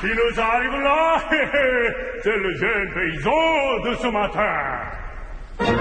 qui nous arrive là, c'est le jeune paysan de ce matin.